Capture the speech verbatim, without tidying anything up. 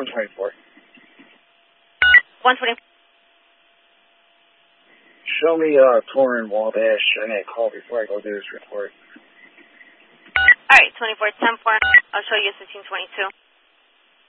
one twenty-four. one twenty-four. Show me uh, Torin Wabash and a call before I go do this report. All right, twenty-four ten four. I'll show you fifteen twenty-two.